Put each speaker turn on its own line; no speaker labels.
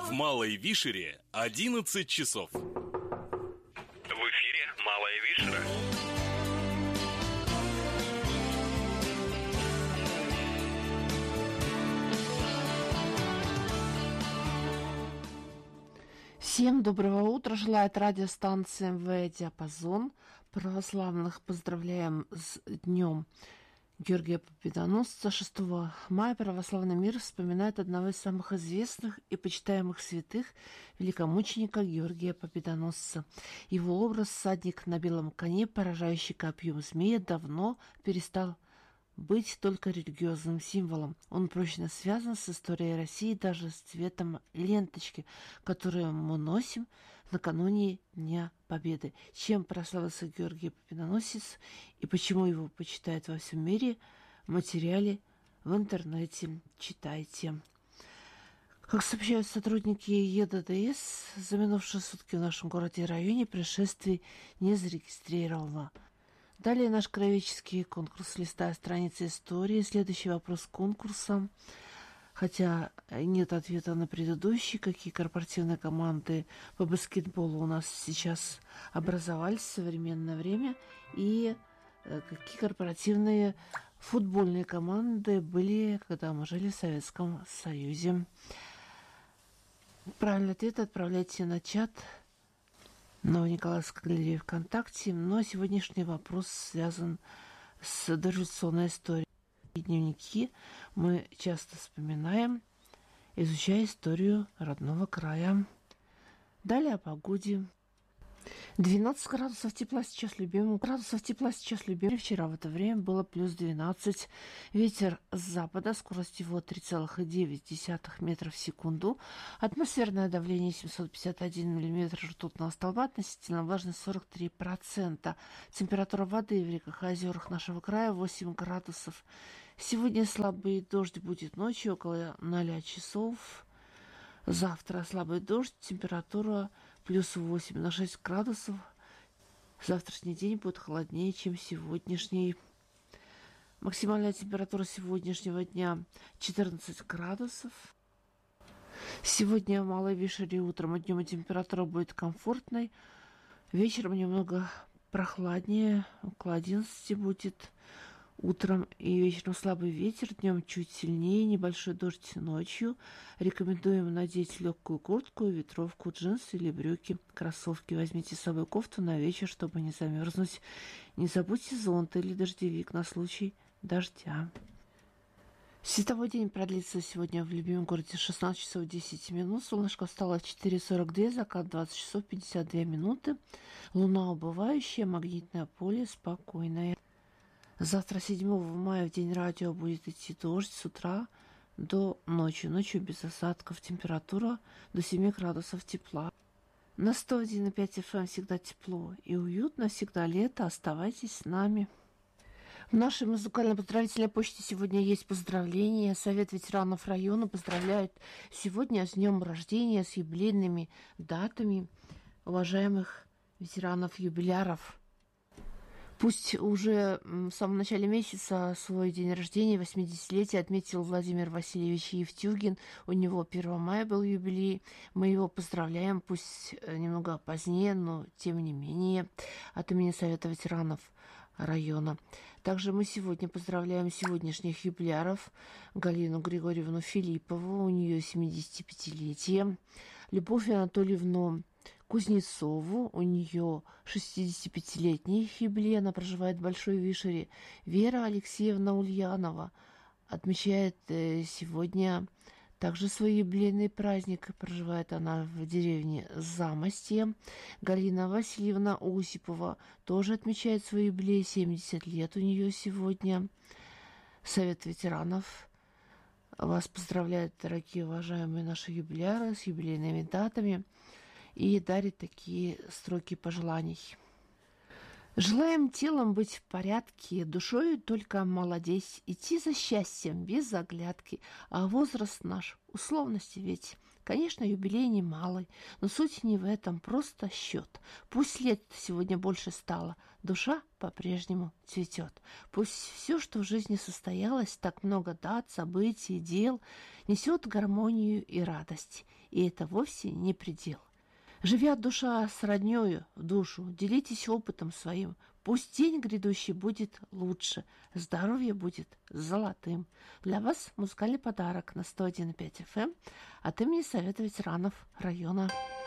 В Малой Вишере 11 часов.
В эфире Малая Вишера.
Всем доброго утра, желает радиостанция МВ «Диапазон». Православных поздравляем с днем Георгия Победоносца. 6 мая православный мир вспоминает одного из самых известных и почитаемых святых, великомученика Георгия Победоносца. Его образ «Всадник на белом коне, поражающий копьем змея», давно перестал быть только религиозным символом. Он прочно связан с историей России, даже с цветом ленточки, которую мы носим накануне Дня Победы. Чем прославился Георгий Победоносец и почему его почитают во всем мире, в материале в интернете читайте. Как сообщают сотрудники ЕДДС, за минувшие сутки в нашем городе и районе происшествий не зарегистрировано. Далее наш краеведческий конкурс, листая страницы истории. Следующий вопрос конкурса. Хотя нет ответа на предыдущий, какие корпоративные команды по баскетболу у нас сейчас образовались в современное время и какие корпоративные футбольные команды были, когда мы жили в Советском Союзе. Правильный ответ отправляйте на чат Новониколаевской галереи ВКонтакте. Но сегодняшний вопрос связан с дореволюционной историей. Дневники мы часто вспоминаем, изучая историю родного края. Далее о погоде. 12 градусов тепла сейчас любимым. Вчера в это время было плюс 12. Ветер с запада, скорость его 3,9 метров в секунду. Атмосферное давление 751 миллиметр ртутного столба. Относительная влажность 43%. Температура воды в реках и озерах нашего края 8 градусов. Сегодня слабый дождь будет ночью около 0 часов. Завтра слабый дождь, температура плюс 8 на 6 градусов. Завтрашний день будет холоднее, чем сегодняшний. Максимальная температура сегодняшнего дня 14 градусов. Сегодня в Малой Вишере утром и днем температура будет комфортной. Вечером немного прохладнее, около 11 будет. Утром и вечером слабый ветер, днем чуть сильнее, небольшой дождь ночью. Рекомендуем надеть легкую куртку, ветровку, джинсы или брюки, кроссовки. Возьмите с собой кофту на вечер, чтобы не замерзнуть. Не забудьте зонт или дождевик на случай дождя. Световой день продлится сегодня в любимом городе 16 часов 10 минут. Солнышко встало в 4:42, закат 20 часов 52 минуты. Луна убывающая, магнитное поле спокойное. Завтра, 7 мая, в день радио, будет идти дождь с утра до ночи. Ночью без осадков. Температура до 7 градусов тепла. На 101,5 FM всегда тепло и уютно, всегда лето. Оставайтесь с нами. В нашей музыкально-поздравительной почте сегодня есть поздравления. Совет ветеранов района поздравляет сегодня с днем рождения, с юбилейными датами уважаемых ветеранов-юбиляров. Пусть уже в самом начале месяца свой день рождения, 80-летие, отметил Владимир Васильевич Евтюгин. У него 1 мая был юбилей. Мы его поздравляем, пусть немного позднее, но тем не менее, от имени Совета ветеранов района. Также мы сегодня поздравляем сегодняшних юбиляров: Галину Григорьевну Филиппову, у нее 75-летие, Любовь Анатольевну Кузнецову, у нее 65-летний юбилей, она проживает в Большой Вишере. Вера Алексеевна Ульянова отмечает сегодня также свой юбилейный праздник. Проживает она в деревне Замостье. Галина Васильевна Осипова тоже отмечает свой юбилей, 70 лет у нее сегодня. Совет ветеранов вас поздравляет, дорогие уважаемые наши юбиляры, с юбилейными датами и дарит такие строки пожеланий. Желаем телом быть в порядке, душою только молодеть, идти за счастьем без оглядки, а возраст наш условности ведь. Конечно, юбилей немалый, но суть не в этом, просто счет. Пусть лет сегодня больше стало, душа по-прежнему цветет. Пусть все, что в жизни состоялось, так много дат, событий, дел, несет гармонию и радость. И это вовсе не предел. Живя душа с роднёю в душу, делитесь опытом своим. Пусть день грядущий будет лучше, здоровье будет золотым. Для вас музыкальный подарок на 101,5 FM от имени Совета ветеранов района.